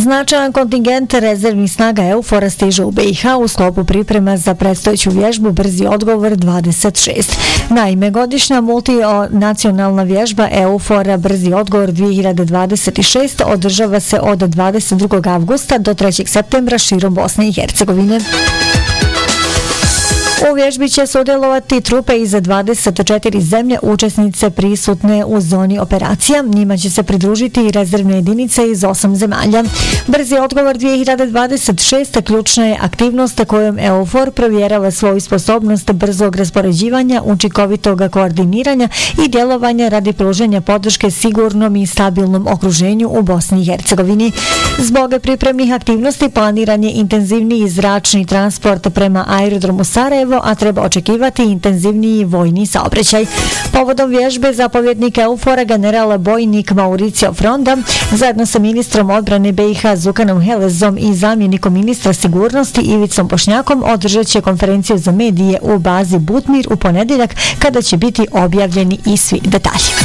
Značajan kontingent rezervnih snaga EUFOR-a stiže u BiH u sklopu priprema za predstojeću vježbu Brzi odgovor 26. Naime, godišnja multinacionalna vježba EUFOR-a Brzi odgovor 2026 održava se od 22. avgusta do 3. septembra širom Bosne i Hercegovine. U vježbi će sudjelovati trupe iz 24 zemlje učesnice prisutne u zoni operacija. Njima će se pridružiti i rezervne jedinice iz 8 zemalja. Brzi odgovor 2026 ključna je aktivnost kojom EUFOR provjerava svoju sposobnost brzog raspoređivanja, učinkovitog koordiniranja i djelovanja radi pružanja podrške sigurnom i stabilnom okruženju u Bosni i Hercegovini. Zbog pripremnih aktivnosti planiran je intenzivniji zračni transport prema aerodromu Sarajevo, a treba očekivati intenzivniji vojni saobraćaj. Povodom vježbe zapovjednik EUFOR-a general bojnik Mauricio Fronda zajedno sa ministrom odbrane BiH Zukanom Helezom i zamjenikom ministra sigurnosti Ivicom Bošnjakom održat će konferenciju za medije u bazi Butmir u ponedjeljak kada će biti objavljeni i svi detalji.